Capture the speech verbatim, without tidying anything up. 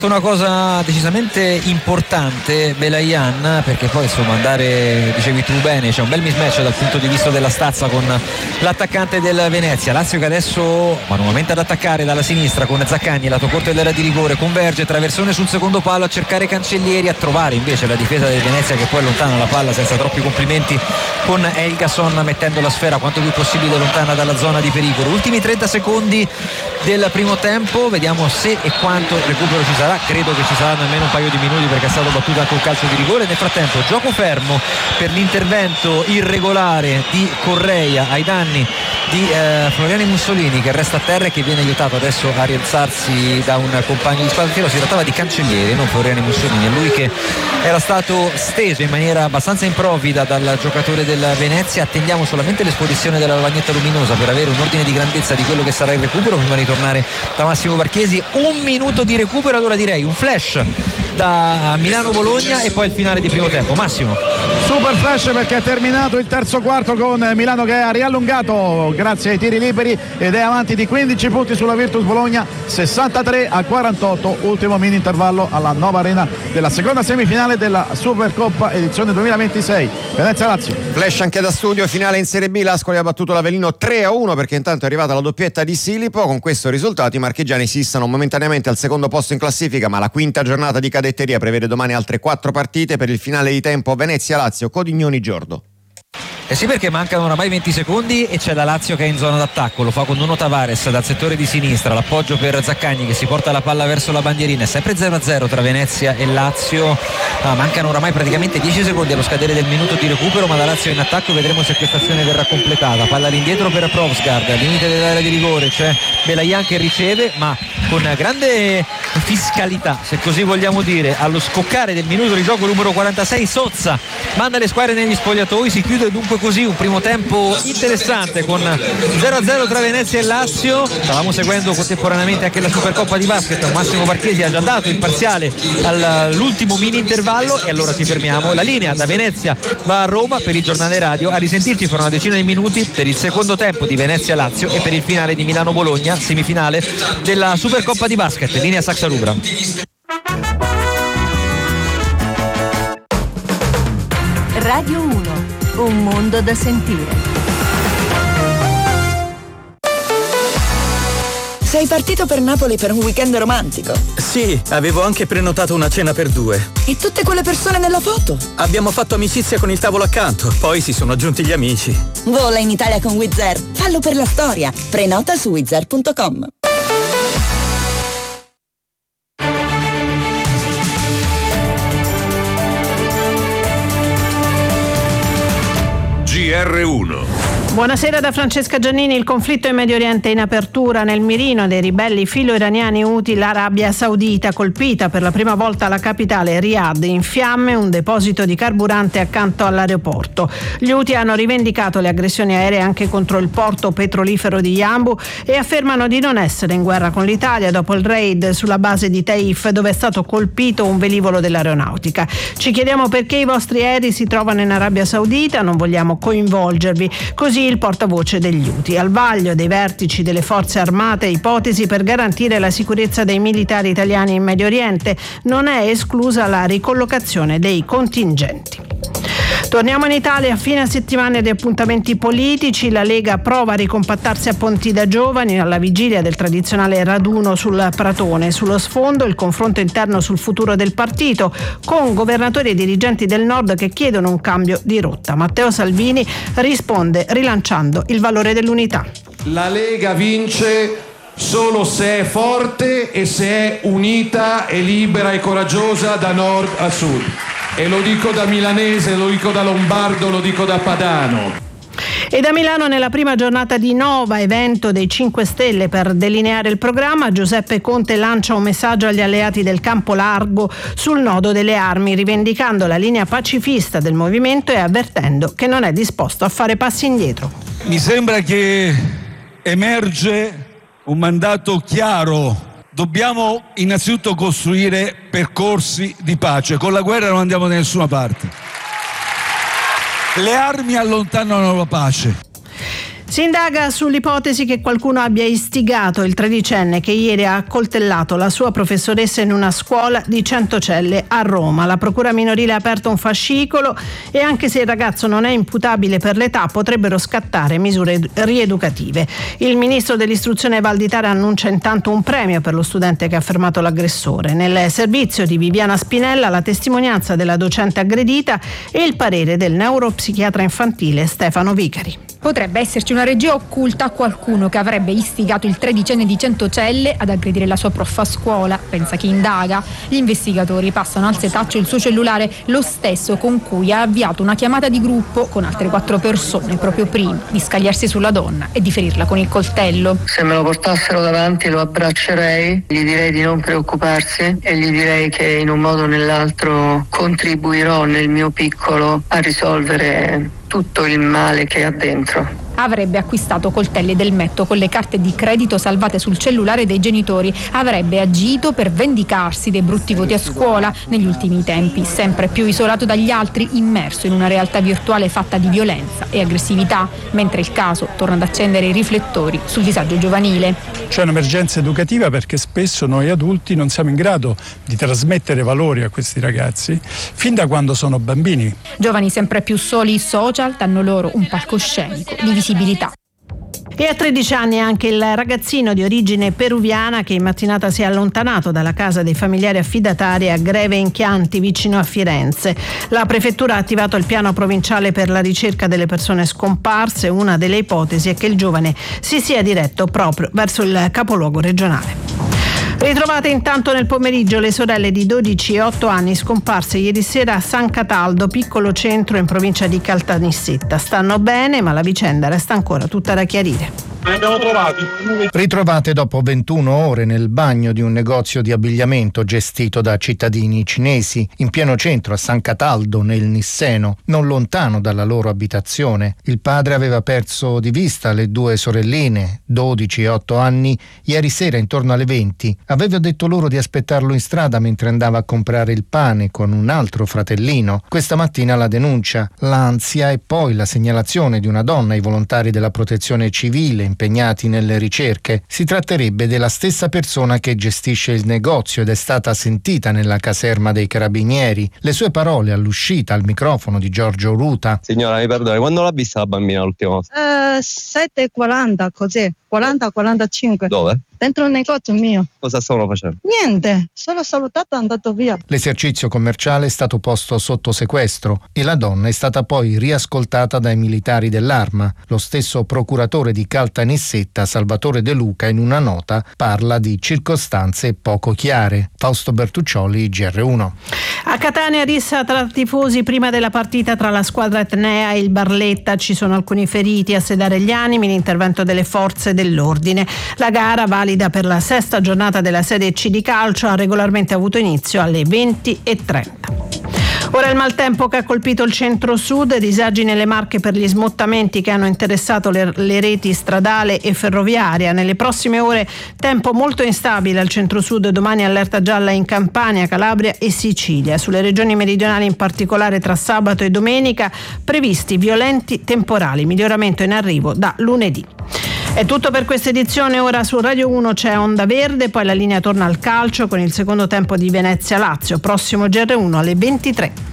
Una cosa decisamente importante Belayan, perché poi insomma andare, dicevi tu bene, c'è un bel mismatch dal punto di vista della stazza con l'attaccante del Venezia. Lazio che adesso va nuovamente ad attaccare dalla sinistra con Zaccagni, lato corto dell'area di rigore, converge, traversone sul secondo palo a cercare Cancellieri, a trovare invece la difesa del Venezia che poi allontana la palla senza troppi complimenti con Elgason, mettendo la sfera quanto più possibile lontana dalla zona di pericolo. Ultimi trenta secondi del primo tempo, vediamo se e quanto recupero ci sarà. Credo che ci saranno almeno un paio di minuti perché è stato battuto anche un calcio di rigore. Nel frattempo gioco fermo per l'intervento irregolare di Correia ai danni di eh, Floriani Mussolini, che resta a terra e che viene aiutato adesso a rialzarsi da un compagno di squadra. Si trattava di Cancellieri, non Floriani Mussolini, è lui che era stato steso in maniera abbastanza improvvida dal giocatore del Venezia. Attendiamo solamente l'esposizione della lavagnetta luminosa per avere un ordine di grandezza di quello che sarà il recupero prima di tornare da Massimo Marchesi. Un minuto di recupero, allora direi un flash da Milano-Bologna e poi il finale di primo tempo. Massimo. Super flash perché è terminato il terzo quarto con Milano che ha riallungato grazie ai tiri liberi ed è avanti di quindici punti sulla Virtus Bologna, sessantatré a quarantotto, ultimo mini intervallo alla nuova arena della seconda semifinale della Supercoppa edizione duemilaventisei. Venezia Lazio. Flash anche da studio, finale in Serie B, l'Ascoli ha battuto l'Avellino tre a uno perché intanto è arrivata la doppietta di Silipo. Con questo risultato i marchigiani si issano momentaneamente al secondo posto in classifica, ma la quinta giornata di cadetteria prevede domani altre quattro partite per il finale di tempo Venezia-Lazio, Codignoni-Giordo. Eh sì, perché mancano oramai venti secondi e c'è la Lazio che è in zona d'attacco, lo fa con Nuno Tavares dal settore di sinistra, l'appoggio per Zaccagni che si porta la palla verso la bandierina, è sempre zero a zero tra Venezia e Lazio. Ah, mancano oramai praticamente dieci secondi allo scadere del minuto di recupero, ma la Lazio è in attacco, vedremo se questa azione verrà completata. Palla all'indietro per Provsgaard, al limite dell'area di rigore c'è Belayan che riceve, ma con grande fiscalità, se così vogliamo dire, allo scoccare del minuto di gioco numero quarantasei Sozza manda le squadre negli spogliatoi. Si chiude dunque così un primo tempo interessante con zero a zero tra Venezia e Lazio. Stavamo seguendo contemporaneamente anche la Supercoppa di basket, Massimo Marchesi ha già dato il parziale all'ultimo mini intervallo e allora ci fermiamo. La linea da Venezia va a Roma per il giornale radio, a risentirci fra una decina di minuti per il secondo tempo di Venezia-Lazio e per il finale di Milano-Bologna, semifinale della Supercoppa di basket. Linea Saxa Rubra. Radio uno, un mondo da sentire. Sei partito per Napoli per un weekend romantico? Sì, avevo anche prenotato una cena per due. E tutte quelle persone nella foto? Abbiamo fatto amicizia con il tavolo accanto, poi si sono aggiunti gli amici. Vola in Italia con Wizz Air. Fallo per la storia. Prenota su wizz air punto com. G R uno. Buonasera da Francesca Giannini. Il conflitto in Medio Oriente è in apertura. Nel mirino dei ribelli filo-iraniani Houthi l'Arabia Saudita, colpita per la prima volta la capitale Riyadh, in fiamme un deposito di carburante accanto all'aeroporto. Gli Houthi hanno rivendicato le aggressioni aeree anche contro il porto petrolifero di Yanbu e affermano di non essere in guerra con l'Italia dopo il raid sulla base di Taif, dove è stato colpito un velivolo dell'aeronautica. Ci chiediamo perché i vostri aerei si trovano in Arabia Saudita, non vogliamo coinvolgervi. Così il portavoce degli Houthi. Al vaglio dei vertici delle forze armate ipotesi per garantire la sicurezza dei militari italiani in Medio Oriente. Non è esclusa la ricollocazione dei contingenti. Torniamo in Italia, a fine settimana di appuntamenti politici. La Lega prova a ricompattarsi a Pontida Giovani alla vigilia del tradizionale raduno sul Pratone. Sullo sfondo il confronto interno sul futuro del partito, con governatori e dirigenti del Nord che chiedono un cambio di rotta. Matteo Salvini risponde rilanciando il valore dell'unità. La Lega vince solo se è forte e se è unita e libera e coraggiosa da nord a sud. E lo dico da milanese, lo dico da lombardo, lo dico da padano. E da Milano, nella prima giornata di Nova, evento dei cinque Stelle per delineare il programma, Giuseppe Conte lancia un messaggio agli alleati del campo largo sul nodo delle armi, rivendicando la linea pacifista del movimento e avvertendo che non è disposto a fare passi indietro. Mi sembra che emerge un mandato chiaro. Dobbiamo innanzitutto costruire percorsi di pace. Con la guerra non andiamo da nessuna parte. Le armi allontanano la pace. Si indaga sull'ipotesi che qualcuno abbia istigato il tredicenne che ieri ha accoltellato la sua professoressa in una scuola di Centocelle a Roma. La procura minorile ha aperto un fascicolo e anche se il ragazzo non è imputabile per l'età potrebbero scattare misure rieducative. Il ministro dell'istruzione Valditara annuncia intanto un premio per lo studente che ha fermato l'aggressore. Nel servizio di Viviana Spinella la testimonianza della docente aggredita e il parere del neuropsichiatra infantile Stefano Vicari. Potrebbe esserci una regia occulta a qualcuno che avrebbe istigato il tredicenne di Centocelle ad aggredire la sua prof a scuola, pensa chi indaga. Gli investigatori passano al setaccio il suo cellulare, lo stesso con cui ha avviato una chiamata di gruppo con altre quattro persone proprio prima di scagliarsi sulla donna e di ferirla con il coltello. Se me lo portassero davanti lo abbraccerei, gli direi di non preoccuparsi e gli direi che in un modo o nell'altro contribuirò nel mio piccolo a risolvere tutto il male che ha dentro. Avrebbe acquistato coltelli del Metto con le carte di credito salvate sul cellulare dei genitori. Avrebbe agito per vendicarsi dei brutti voti a scuola negli ultimi tempi, sempre più isolato dagli altri, immerso in una realtà virtuale fatta di violenza e aggressività, mentre il caso torna ad accendere i riflettori sul disagio giovanile. C'è un'emergenza educativa perché spesso noi adulti non siamo in grado di trasmettere valori a questi ragazzi fin da quando sono bambini. Giovani sempre più soli, i social danno loro un palcoscenico di visibilità. E a tredici anni anche il ragazzino di origine peruviana che in mattinata si è allontanato dalla casa dei familiari affidatari a Greve in Chianti vicino a Firenze. La prefettura ha attivato il piano provinciale per la ricerca delle persone scomparse. Una delle ipotesi è che il giovane si sia diretto proprio verso il capoluogo regionale. Ritrovate intanto nel pomeriggio le sorelle di dodici e otto anni scomparse ieri sera a San Cataldo, piccolo centro in provincia di Caltanissetta. Stanno bene, ma la vicenda resta ancora tutta da chiarire. Le abbiamo trovati. Ritrovate dopo ventuno ore nel bagno di un negozio di abbigliamento gestito da cittadini cinesi, in pieno centro a San Cataldo, nel Nisseno, non lontano dalla loro abitazione. Il padre aveva perso di vista le due sorelline, dodici e otto anni, ieri sera intorno alle venti. Aveva detto loro di aspettarlo in strada mentre andava a comprare il pane con un altro fratellino. Questa mattina la denuncia, l'ansia e poi la segnalazione di una donna ai volontari della protezione civile impegnati nelle ricerche. Si tratterebbe della stessa persona che gestisce il negozio ed è stata sentita nella caserma dei carabinieri. Le sue parole all'uscita al microfono di Giorgio Ruta. Signora, mi perdoni, quando l'ha vista la bambina l'ultima volta? Uh, sette e quaranta, così, quaranta quarantacinque. Dove? Dentro il negozio mio. Cosa stavano facendo? Niente, solo salutato e andato via. L'esercizio commerciale è stato posto sotto sequestro e la donna è stata poi riascoltata dai militari dell'Arma. Lo stesso procuratore di Caltanissetta, Salvatore De Luca, in una nota parla di circostanze poco chiare. Fausto Bertuccioli, G R uno. A Catania rissa tra tifosi prima della partita tra la squadra etnea e il Barletta. Ci sono alcuni feriti. A sedare gli animi l'intervento delle forze dell'ordine. La gara valida per la sesta giornata della Serie C di calcio ha regolarmente avuto inizio alle venti e trenta. Ora il maltempo che ha colpito il centro-sud, disagi nelle Marche per gli smottamenti che hanno interessato le, le reti stradale e ferroviaria. Nelle prossime ore tempo molto instabile al centro-sud, domani allerta gialla in Campania, Calabria e Sicilia. Sulle regioni meridionali in particolare tra sabato e domenica previsti violenti temporali, miglioramento in arrivo da lunedì. È tutto per questa edizione, ora su Radio uno c'è Onda Verde, poi la linea torna al calcio con il secondo tempo di Venezia-Lazio, prossimo G R uno alle ventitré.